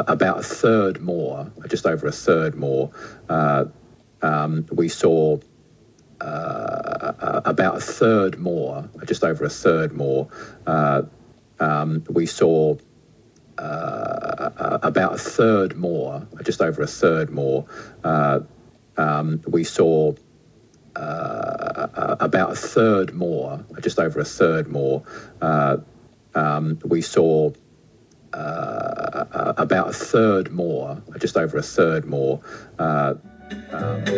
about a third more, just over a third more. We saw about a third more, just over a third more. We saw about a third more, just over a third more. We saw about a third more, just over a third more. We saw about a third more, just over a third more.